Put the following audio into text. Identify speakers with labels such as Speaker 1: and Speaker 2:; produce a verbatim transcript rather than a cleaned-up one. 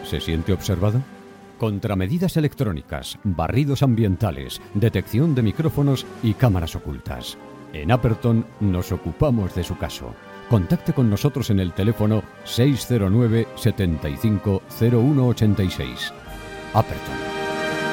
Speaker 1: ¿Se siente observado? Contramedidas electrónicas, barridos ambientales, detección de micrófonos y cámaras ocultas. En Aperton nos ocupamos de su caso. Contacte con nosotros en el teléfono seis cero nueve, setenta y cinco, cero uno ochenta y seis. Aperton.